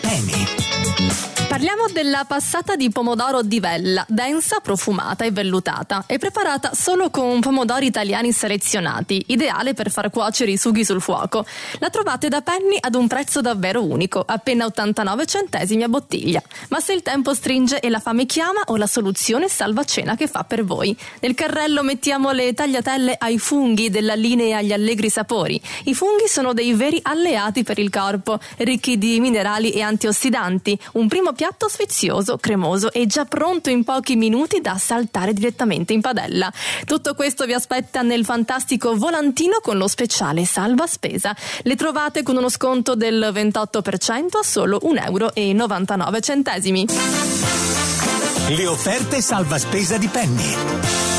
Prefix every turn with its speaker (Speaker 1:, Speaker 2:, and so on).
Speaker 1: Penny.
Speaker 2: Parliamo della passata di pomodoro di Vella, densa, profumata e vellutata, e preparata solo con pomodori italiani selezionati, ideale per far cuocere i sughi sul fuoco. La trovate da Penny ad un prezzo davvero unico, appena 89 centesimi a bottiglia. Ma se il tempo stringe e la fame chiama, ho la soluzione salvacena che fa per voi. Nel carrello mettiamo le tagliatelle ai funghi della linea agli allegri sapori. I funghi sono dei veri alleati per il corpo, ricchi di minerali e antiossidanti. Un primo piatto sfizioso, cremoso e già pronto in pochi minuti da saltare direttamente in padella. Tutto questo vi aspetta nel fantastico volantino con lo speciale salva spesa. Le trovate con uno sconto del 28% a solo €1,99.
Speaker 1: Le offerte salva spesa di Penny.